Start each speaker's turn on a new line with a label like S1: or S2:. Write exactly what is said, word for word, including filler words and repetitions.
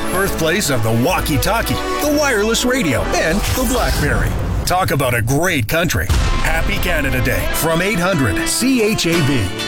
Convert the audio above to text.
S1: birthplace of the walkie-talkie, the wireless radio, and the BlackBerry. Talk about a great country. Happy Canada Day from eight hundred C H A B.